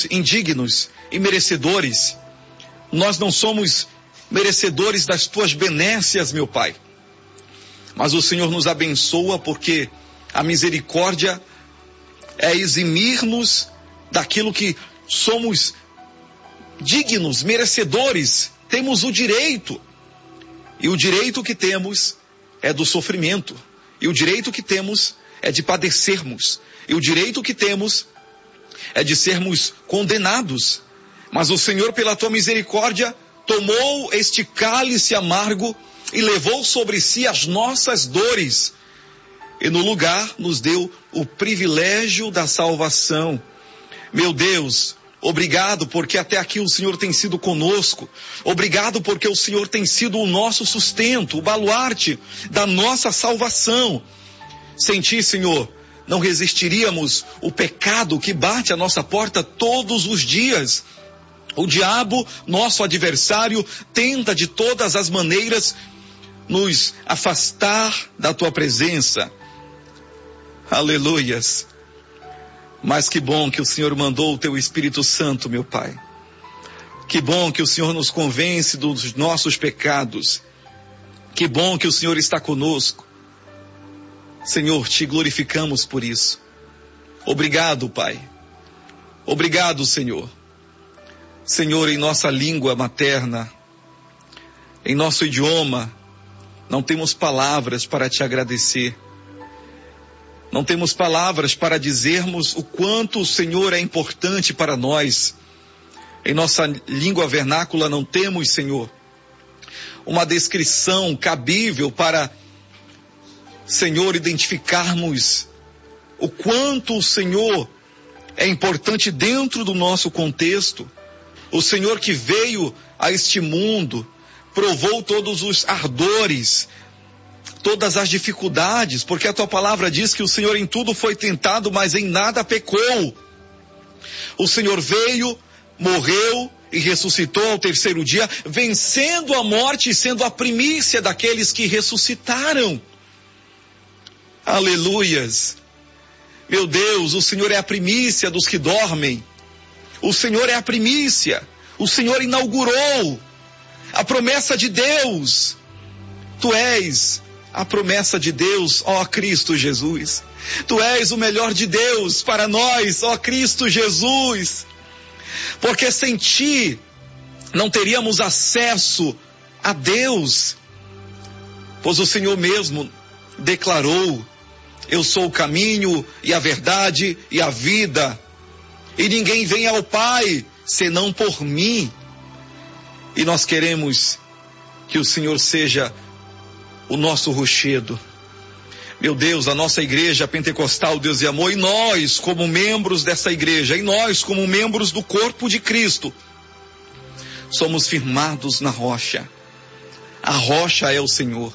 somos indignos e merecedores. Nós não somos merecedores das tuas benécias, meu Pai. Mas o Senhor nos abençoa porque a misericórdia é eximir-nos daquilo que somos dignos, merecedores. Temos o direito. E o direito que temos é do sofrimento. E o direito que temos é de padecermos. E o direito que temos é de sermos condenados. Mas o Senhor, pela tua misericórdia, tomou este cálice amargo e levou sobre si as nossas dores. E no lugar nos deu o privilégio da salvação. Meu Deus, obrigado porque até aqui o Senhor tem sido conosco. Obrigado porque o Senhor tem sido o nosso sustento, o baluarte da nossa salvação. Sem ti, Senhor, não resistiríamos o pecado que bate à nossa porta todos os dias. O diabo, nosso adversário, tenta de todas as maneiras nos afastar da tua presença. Aleluias. Mas que bom que o Senhor mandou o teu Espírito Santo, meu Pai. Que bom que o Senhor nos convence dos nossos pecados. Que bom que o Senhor está conosco. Senhor, te glorificamos por isso. Obrigado, Pai. Obrigado, Senhor. Senhor, em nossa língua materna, em nosso idioma, não temos palavras para te agradecer. Não temos palavras para dizermos o quanto o Senhor é importante para nós. Em nossa língua vernácula não temos, Senhor, uma descrição cabível para, Senhor, identificarmos o quanto o Senhor é importante dentro do nosso contexto. O Senhor que veio a este mundo, provou todos os ardores, todas as dificuldades, porque a tua palavra diz que o Senhor em tudo foi tentado, mas em nada pecou. O Senhor veio, morreu e ressuscitou ao terceiro dia, vencendo a morte e sendo a primícia daqueles que ressuscitaram. Aleluias. Meu Deus, o Senhor é a primícia dos que dormem. O Senhor é a primícia. O Senhor inaugurou a promessa de Deus. Tu és a promessa de Deus, ó Cristo Jesus. Tu és o melhor de Deus para nós, ó Cristo Jesus. Porque sem ti não teríamos acesso a Deus. Pois o Senhor mesmo declarou: eu sou o caminho e a verdade e a vida. E ninguém vem ao Pai senão por mim. E nós queremos que o Senhor seja o nosso rochedo. Meu Deus, a nossa igreja pentecostal, Deus e amor, e nós como membros dessa igreja, e nós como membros do corpo de Cristo, somos firmados na rocha. A rocha é o Senhor.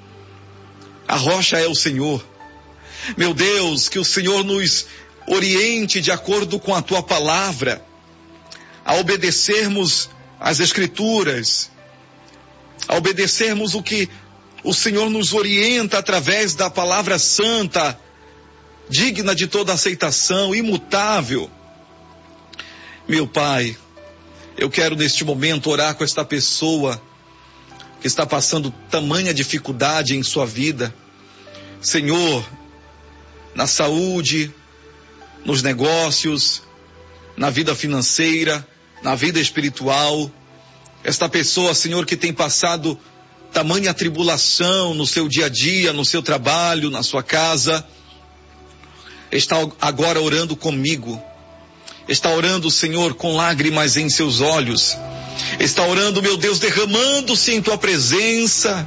A rocha é o Senhor. Meu Deus, que o Senhor nos oriente de acordo com a tua palavra, a obedecermos as Escrituras, a obedecermos o que o Senhor nos orienta através da palavra santa, digna de toda aceitação, imutável. Meu Pai, eu quero neste momento orar com esta pessoa que está passando tamanha dificuldade em sua vida. Senhor, na saúde, nos negócios, na vida financeira, na vida espiritual. Esta pessoa, Senhor, que tem passado tamanha tribulação no seu dia a dia, no seu trabalho, na sua casa, está agora orando comigo. Está orando, Senhor, com lágrimas em seus olhos. Está orando, meu Deus, derramando-se em tua presença,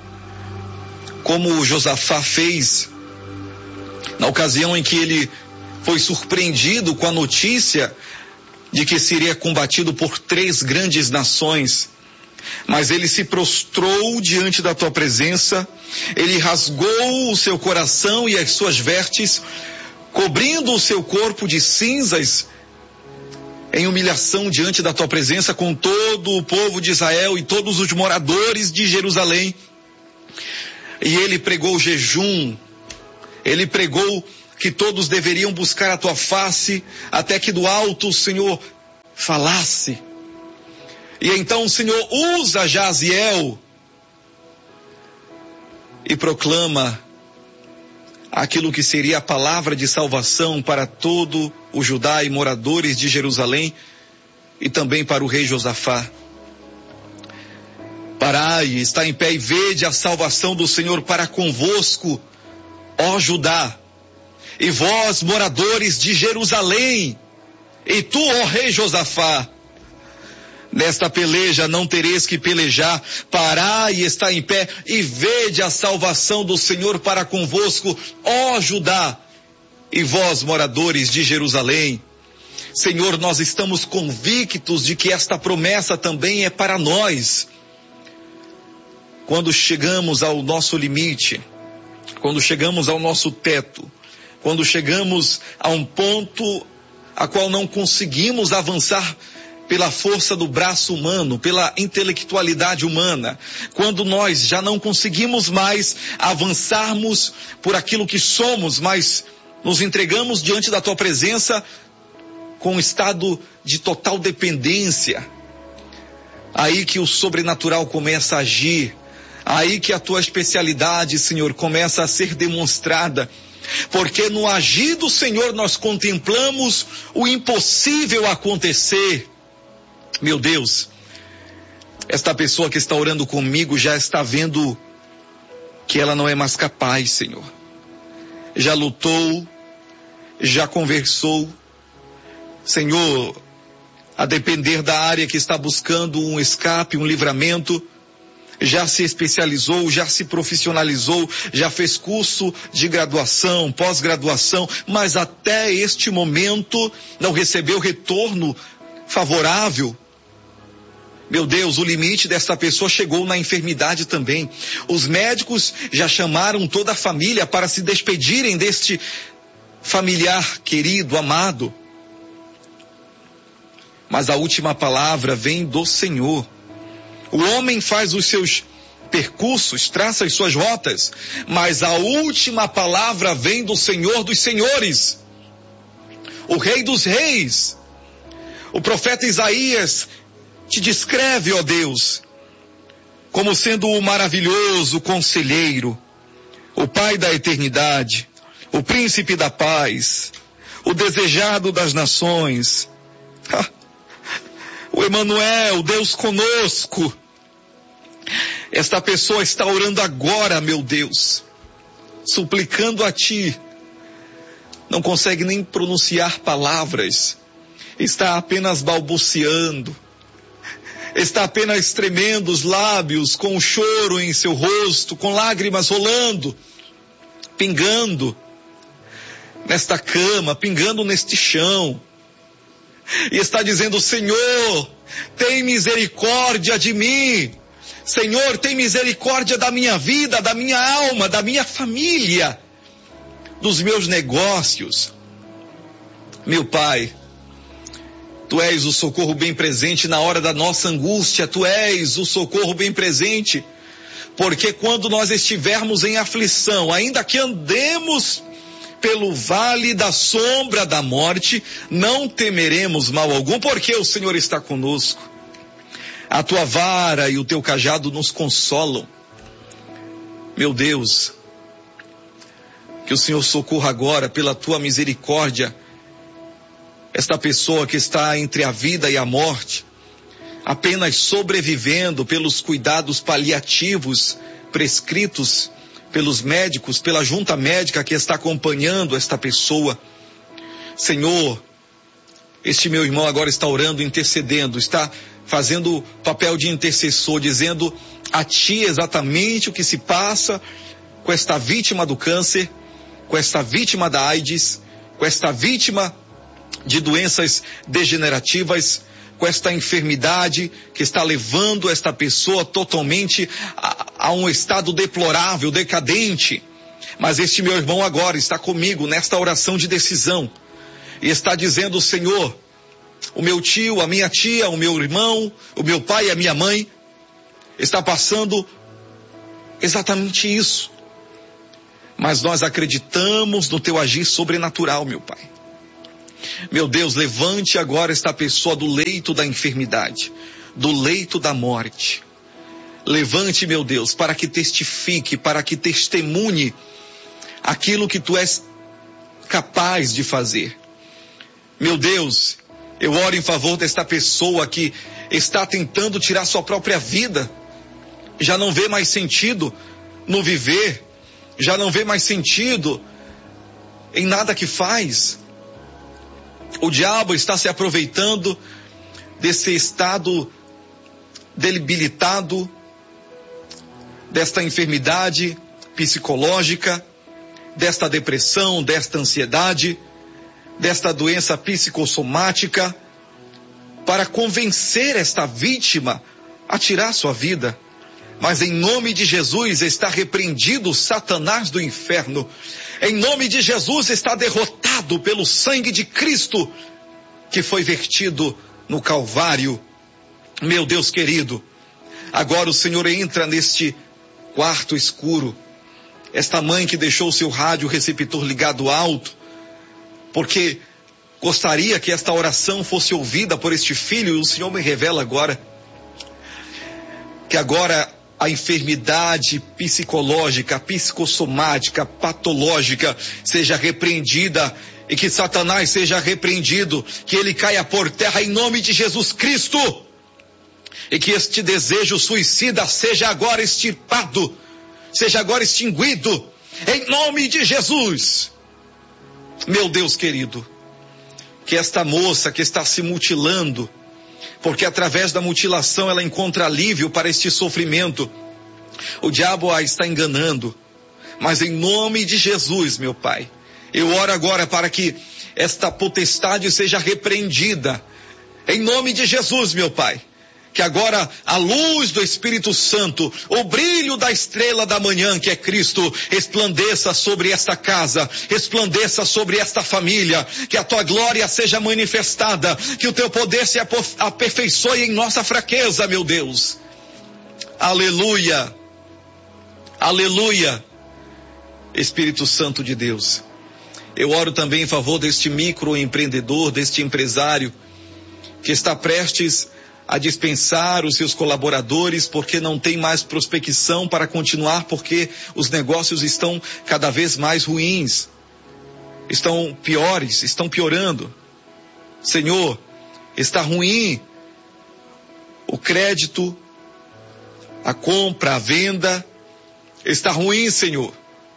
como Josafá fez na ocasião em que ele foi surpreendido com a notícia de que seria combatido por 3 grandes nações. Mas ele se prostrou diante da tua presença, ele rasgou o seu coração e as suas vestes, cobrindo o seu corpo de cinzas, em humilhação diante da tua presença com todo o povo de Israel e todos os moradores de Jerusalém. E ele pregou jejum, ele pregou que todos deveriam buscar a tua face, até que do alto, Senhor, falasse. E então o Senhor usa Jaziel e proclama aquilo que seria a palavra de salvação para todo o Judá e moradores de Jerusalém, e também para o rei Josafá. Parai, está em pé e vede a salvação do Senhor para convosco, ó Judá, e vós, moradores de Jerusalém, e tu, ó rei Josafá. Nesta peleja não tereis que pelejar. Parai, está em pé e vede a salvação do Senhor para convosco, ó Judá, e vós, moradores de Jerusalém. Senhor, nós estamos convictos de que esta promessa também é para nós. Quando chegamos ao nosso limite, quando chegamos ao nosso teto, quando chegamos a um ponto a qual não conseguimos avançar pela força do braço humano, pela intelectualidade humana, quando nós já não conseguimos mais avançarmos por aquilo que somos, mas nos entregamos diante da tua presença com um estado de total dependência, aí que o sobrenatural começa a agir, aí que a tua especialidade, Senhor, começa a ser demonstrada, porque no agir do Senhor nós contemplamos o impossível acontecer. Meu Deus, esta pessoa que está orando comigo já está vendo que ela não é mais capaz, Senhor. Já lutou, já conversou, Senhor, a depender da área que está buscando um escape, um livramento, já se especializou, já se profissionalizou, já fez curso de graduação, pós-graduação, mas até este momento não recebeu retorno favorável. Meu Deus, o limite desta pessoa chegou na enfermidade também. Os médicos já chamaram toda a família para se despedirem deste familiar querido, amado. Mas a última palavra vem do Senhor. O homem faz os seus percursos, traça as suas rotas, mas a última palavra vem do Senhor dos senhores, o Rei dos reis. O profeta Isaías te descreve, ó Deus, como sendo o maravilhoso conselheiro, o Pai da eternidade, o príncipe da paz, o desejado das nações, o Emanuel, Deus conosco. Esta pessoa está orando agora, meu Deus, suplicando a ti, não consegue nem pronunciar palavras, está apenas balbuciando, está apenas tremendo os lábios, com o choro em seu rosto, com lágrimas rolando, pingando nesta cama, pingando neste chão, e está dizendo: Senhor, tem misericórdia de mim, Senhor, tem misericórdia da minha vida, da minha alma, da minha família, dos meus negócios. Meu Pai, Tu és o socorro bem presente na hora da nossa angústia, Tu és o socorro bem presente, porque quando nós estivermos em aflição, ainda que andemos pelo vale da sombra da morte, não temeremos mal algum, porque o Senhor está conosco. A Tua vara e o Teu cajado nos consolam. Meu Deus, que o Senhor socorra agora pela Tua misericórdia esta pessoa que está entre a vida e a morte, apenas sobrevivendo pelos cuidados paliativos prescritos pelos médicos, pela junta médica que está acompanhando esta pessoa. Senhor, este meu irmão agora está orando, intercedendo, está fazendo papel de intercessor, dizendo a Ti exatamente o que se passa com esta vítima do câncer, com esta vítima da AIDS, com esta vítima de doenças degenerativas, com esta enfermidade que está levando esta pessoa totalmente a um estado deplorável, decadente. Mas este meu irmão agora está comigo nesta oração de decisão e está dizendo: Senhor, o meu tio, a minha tia, o meu irmão, o meu pai e a minha mãe está passando exatamente isso. Mas nós acreditamos no Teu agir sobrenatural, meu Pai. Meu Deus, levante agora esta pessoa do leito da enfermidade, do leito da morte. Levante, meu Deus, para que testifique, para que testemunhe aquilo que tu és capaz de fazer. Meu Deus, eu oro em favor desta pessoa que está tentando tirar sua própria vida, já não vê mais sentido no viver, já não vê mais sentido em nada que faz. O diabo está se aproveitando desse estado debilitado, desta enfermidade psicológica, desta depressão, desta ansiedade, desta doença psicossomática, para convencer esta vítima a tirar sua vida. Mas em nome de Jesus está repreendido o Satanás do inferno. Em nome de Jesus está derrotado pelo sangue de Cristo que foi vertido no Calvário. Meu Deus querido, agora o Senhor entra neste quarto escuro. Esta mãe que deixou o seu rádio receptor ligado alto, porque gostaria que esta oração fosse ouvida por este filho, e o Senhor me revela agora que agora a enfermidade psicológica, psicossomática, patológica seja repreendida, e que Satanás seja repreendido, que ele caia por terra em nome de Jesus Cristo, e que este desejo suicida seja agora extirpado, seja agora extinguido, em nome de Jesus. Meu Deus querido, que esta moça que está se mutilando, porque através da mutilação ela encontra alívio para este sofrimento, o diabo a está enganando, mas em nome de Jesus, meu Pai, eu oro agora para que esta potestade seja repreendida, em nome de Jesus, meu Pai, que agora a luz do Espírito Santo, o brilho da estrela da manhã, que é Cristo, resplandeça sobre esta casa, resplandeça sobre esta família, que a tua glória seja manifestada, que o teu poder se aperfeiçoe em nossa fraqueza, meu Deus. Aleluia, aleluia, Espírito Santo de Deus. Eu oro também em favor deste microempreendedor, deste empresário, que está prestes a dispensar os seus colaboradores porque não tem mais prospecção para continuar, porque os negócios estão cada vez mais ruins, estão piores, estão piorando. Senhor, está ruim o crédito, a compra, a venda, está ruim, Senhor.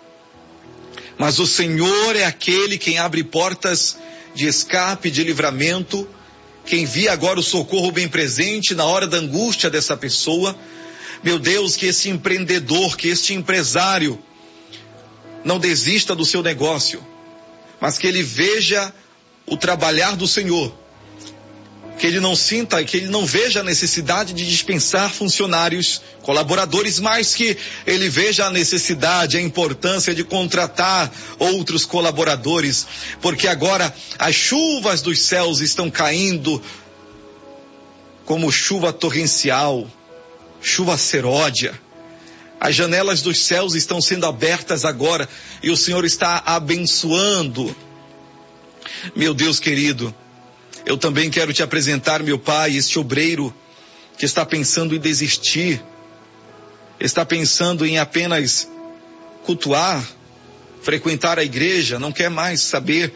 Mas o Senhor é aquele quem abre portas de escape, de livramento, que envia agora o socorro bem presente na hora da angústia dessa pessoa. Meu Deus, que esse empreendedor, que este empresário não desista do seu negócio, mas que ele veja o trabalhar do Senhor, que ele não sinta, que ele não veja a necessidade de dispensar funcionários, colaboradores, mas que ele veja a necessidade, a importância de contratar outros colaboradores, porque agora as chuvas dos céus estão caindo como chuva torrencial, chuva seródia. As janelas dos céus estão sendo abertas agora e o Senhor está abençoando. Meu Deus querido, eu também quero te apresentar, meu Pai, este obreiro que está pensando em desistir, está pensando em apenas cultuar, frequentar a igreja, não quer mais saber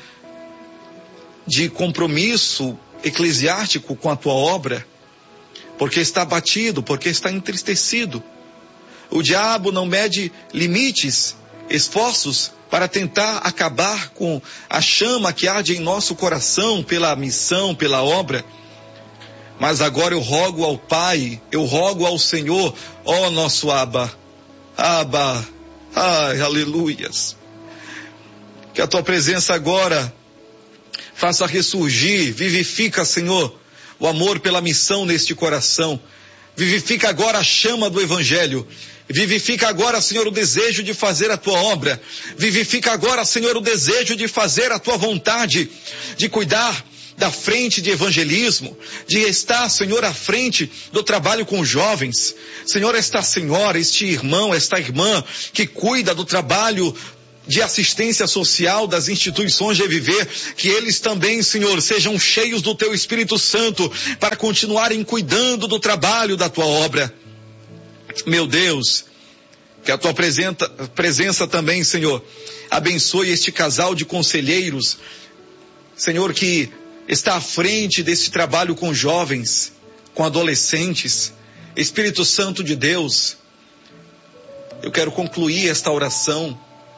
de compromisso eclesiástico com a tua obra, porque está abatido, porque está entristecido. O diabo não mede limites, esforços para tentar acabar com a chama que arde em nosso coração pela missão, pela obra. Mas agora eu rogo ao Pai, eu rogo ao Senhor, ó nosso Abba, ai, aleluias. Que a tua presença agora faça ressurgir, vivifica, Senhor, o amor pela missão neste coração. Vivifica agora a chama do Evangelho. Vivifica agora, Senhor, o desejo de fazer a tua obra. Vivifica agora, Senhor, o desejo de fazer a tua vontade, de cuidar da frente de evangelismo, de estar, Senhor, à frente do trabalho com jovens. Senhor, esta senhora, este irmão, esta irmã que cuida do trabalho de assistência social, das instituições de Reviver, que eles também, Senhor, sejam cheios do Teu Espírito Santo para continuarem cuidando do trabalho da Tua obra. Meu Deus, que a Tua presença também, Senhor, abençoe este casal de conselheiros, Senhor, que está à frente desse trabalho com jovens, com adolescentes. Espírito Santo de Deus, eu quero concluir esta oração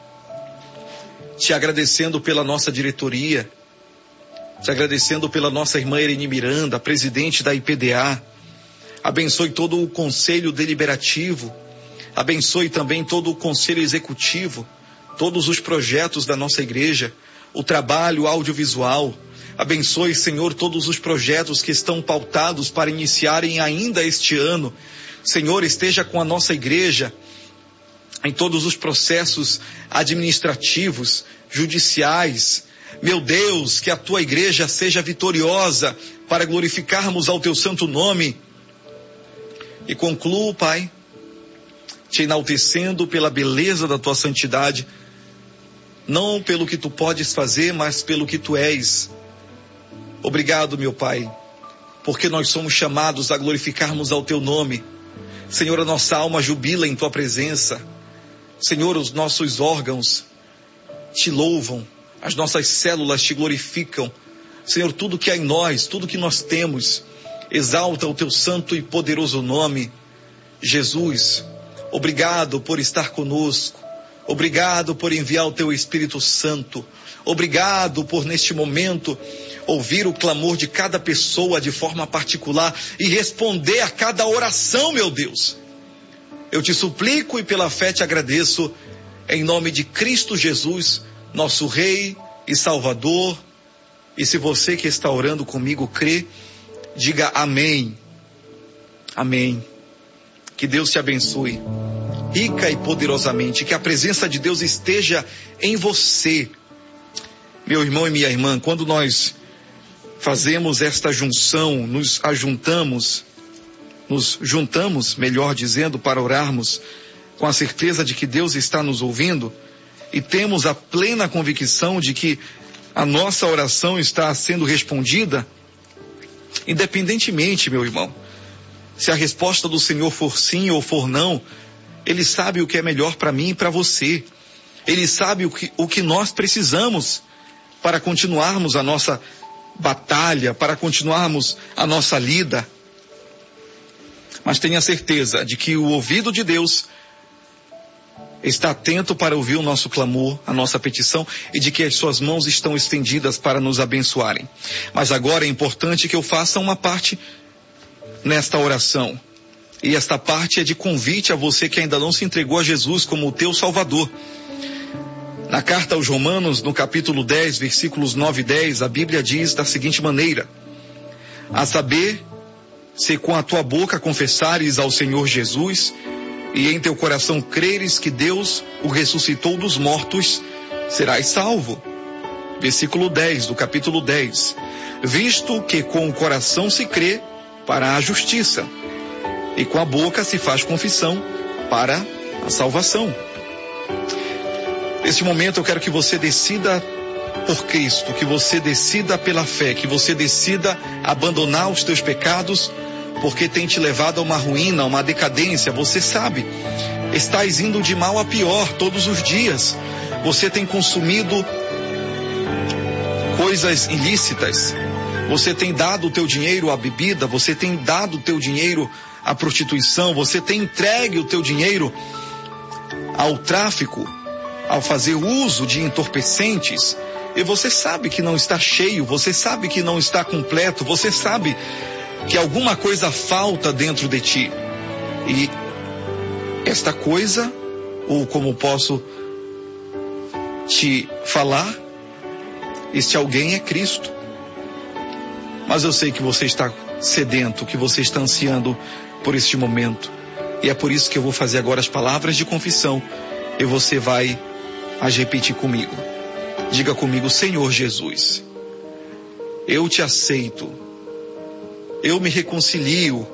te agradecendo pela nossa diretoria, te agradecendo pela nossa irmã Irene Miranda, presidente da IPDA. Abençoe todo o conselho deliberativo, abençoe também todo o conselho executivo, todos os projetos da nossa igreja, o trabalho audiovisual. Abençoe, Senhor, todos os projetos que estão pautados para iniciarem ainda este ano. Senhor, esteja com a nossa igreja em todos os processos administrativos, judiciais. Meu Deus, que a Tua igreja seja vitoriosa para glorificarmos ao Teu santo nome. E concluo, Pai, te enaltecendo pela beleza da Tua santidade, não pelo que Tu podes fazer, mas pelo que Tu és. Obrigado, meu Pai, porque nós somos chamados a glorificarmos ao Teu nome. Senhor, a nossa alma jubila em Tua presença. Senhor, os nossos órgãos Te louvam, as nossas células Te glorificam. Senhor, tudo que há em nós, tudo que nós temos, exalta o Teu santo e poderoso nome. Jesus, obrigado por estar conosco. Obrigado por enviar o Teu Espírito Santo. Obrigado por, neste momento, ouvir o clamor de cada pessoa de forma particular e responder a cada oração, meu Deus. Eu Te suplico e pela fé Te agradeço, em nome de Cristo Jesus, nosso Rei e Salvador. E se você que está orando comigo crê, diga amém. Amém. Que Deus te abençoe, rica e poderosamente, que a presença de Deus esteja em você. Meu irmão e minha irmã, quando nós fazemos esta junção, nos juntamos, melhor dizendo, para orarmos, com a certeza de que Deus está nos ouvindo, e temos a plena convicção de que a nossa oração está sendo respondida, independentemente, meu irmão, se a resposta do Senhor for sim ou for não, Ele sabe o que é melhor para mim e para você. Ele sabe o que nós precisamos para continuarmos a nossa batalha, para continuarmos a nossa lida. Mas tenha certeza de que o ouvido de Deus está atento para ouvir o nosso clamor, a nossa petição, e de que as suas mãos estão estendidas para nos abençoarem. Mas agora é importante que eu faça uma parte nesta oração. E esta parte é de convite a você que ainda não se entregou a Jesus como o teu Salvador. Na carta aos Romanos, no capítulo 10, versículos 9 e 10, a Bíblia diz da seguinte maneira: a saber, se com a tua boca confessares ao Senhor Jesus e em teu coração creres que Deus o ressuscitou dos mortos, serás salvo. Versículo 10 do capítulo 10. Visto que com o coração se crê para a justiça, e com a boca se faz confissão para a salvação. Neste momento eu quero que você decida por Cristo, que você decida pela fé, que você decida abandonar os teus pecados, porque tem te levado a uma ruína, a uma decadência. Você sabe, estás indo de mal a pior todos os dias. Você tem consumido coisas ilícitas, você tem dado o teu dinheiro à bebida, você tem dado o teu dinheiro à prostituição, você tem entregue o teu dinheiro ao tráfico, ao fazer uso de entorpecentes, e você sabe que não está cheio, você sabe que não está completo, você sabe que alguma coisa falta dentro de ti. E esta coisa, ou como posso te falar, este alguém é Cristo. Mas eu sei que você está sedento, que você está ansiando por este momento. E é por isso que eu vou fazer agora as palavras de confissão, e você vai as repetir comigo. Diga comigo: Senhor Jesus, eu te aceito, eu me reconcilio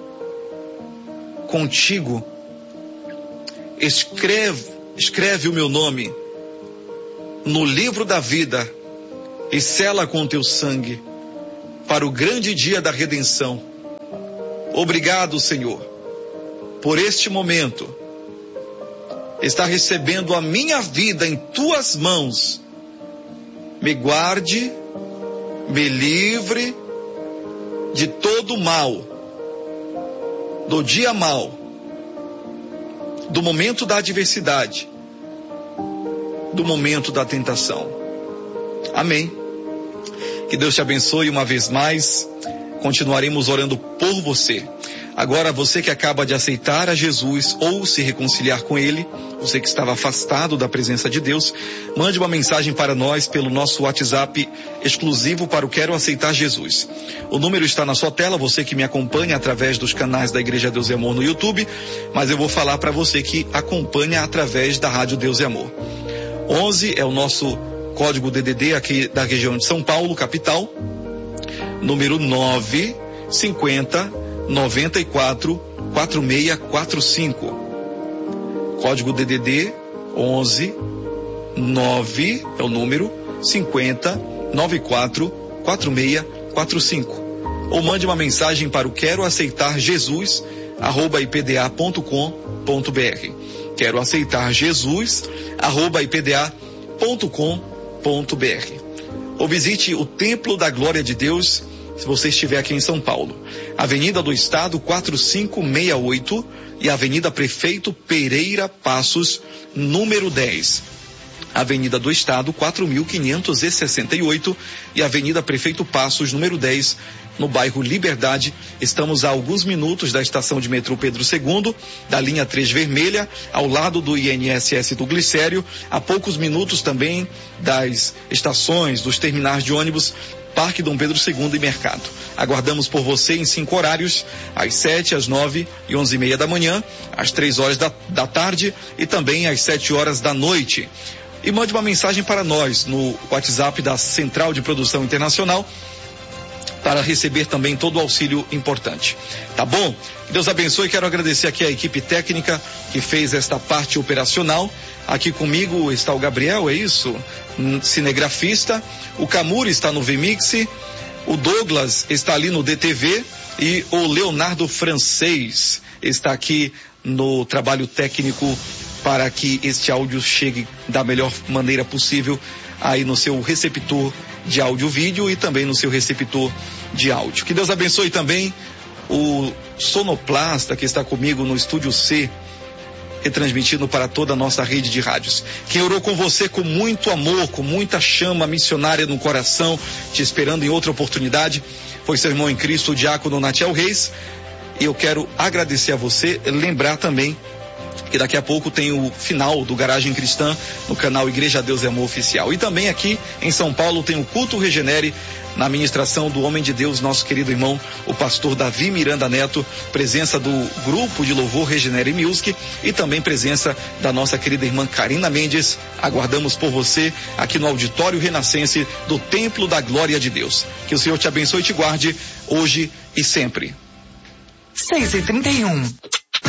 contigo, escreve o meu nome no livro da vida e sela com o teu sangue para o grande dia da redenção. Obrigado, Senhor, por este momento, estar recebendo a minha vida em tuas mãos. Me guarde, me livre de todo mal, do dia mau, do momento da adversidade, do momento da tentação. Amém. Que Deus te abençoe uma vez mais. Continuaremos orando por você. Agora, você que acaba de aceitar a Jesus ou se reconciliar com Ele, você que estava afastado da presença de Deus, mande uma mensagem para nós pelo nosso WhatsApp exclusivo para o Quero Aceitar Jesus. O número está na sua tela, você que me acompanha através dos canais da Igreja Deus e Amor no YouTube, mas eu vou falar para você que acompanha através da Rádio Deus e Amor. 11 é o nosso código DDD aqui da região de São Paulo, capital, número 950-94-4645. Código DDD 11 9 é o número 50-94-4645. Ou mande uma mensagem para o Quero Aceitar Jesus @ipda.com.br. Quero Aceitar Jesus @ipda.com.br. Ou visite o Templo da Glória de Deus, se você estiver aqui em São Paulo. Avenida do Estado 4568 e Avenida Prefeito Pereira Passos, número 10. Avenida do Estado 4568 e Avenida Prefeito Passos, número 10, no bairro Liberdade. Estamos a alguns minutos da estação de metrô Pedro II, da linha 3 vermelha, ao lado do INSS do Glicério, a poucos minutos também das estações, dos terminais de ônibus Parque Dom Pedro II e Mercado. Aguardamos por você em 5 horários, às 7, às 9 e 11h30 da manhã, às 3 horas da tarde e também às 7 horas da noite. E mande uma mensagem para nós no WhatsApp da Central de Produção Internacional para receber também todo o auxílio importante. Tá bom? Deus abençoe. Quero agradecer aqui a equipe técnica que fez esta parte operacional. Aqui comigo está o Gabriel, é isso? Cinegrafista. O Camuri está no VMix. O Douglas está ali no DTV. E o Leonardo Francês está aqui no trabalho técnico para que este áudio chegue da melhor maneira possível aí no seu receptor de áudio-vídeo e também no seu receptor de áudio. Que Deus abençoe também o sonoplasta que está comigo no Estúdio C, retransmitindo para toda a nossa rede de rádios. Quem orou com você com muito amor, com muita chama missionária no coração, te esperando em outra oportunidade, foi seu irmão em Cristo, o diácono Natiel Reis. E eu quero agradecer a você, lembrar também que daqui a pouco tem o final do Garagem Cristã no canal Igreja Deus e Amor Oficial. E também aqui em São Paulo tem o Culto Regenere na administração do homem de Deus, nosso querido irmão, o pastor Davi Miranda Neto, presença do grupo de louvor Regenere Music e também presença da nossa querida irmã Karina Mendes. Aguardamos por você aqui no Auditório Renascense do Templo da Glória de Deus. Que o Senhor te abençoe e te guarde hoje e sempre. 6h31.